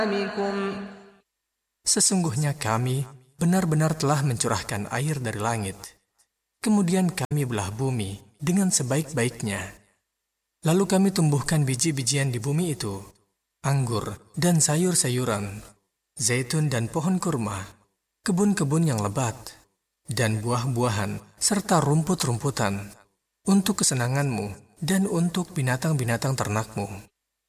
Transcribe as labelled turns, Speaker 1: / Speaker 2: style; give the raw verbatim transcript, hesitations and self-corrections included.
Speaker 1: Sesungguhnya kami benar-benar telah mencurahkan air dari langit. Kemudian kami belah bumi dengan sebaik-baiknya. Lalu kami tumbuhkan biji-bijian di bumi itu, anggur dan sayur-sayuran, zaitun dan pohon kurma, kebun-kebun yang lebat, dan buah-buahan serta rumput-rumputan, untuk kesenanganmu dan untuk binatang-binatang ternakmu.